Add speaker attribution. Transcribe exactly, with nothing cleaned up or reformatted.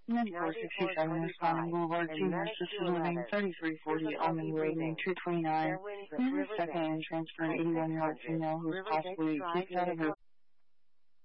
Speaker 1: ninety-four sixty-seven West Pine Boulevard, Junior Assisted Living, thirty-three forty Almond Road, two twenty-nine. This is second and transfer an eighty-one-year-old female who is possibly kicked out of her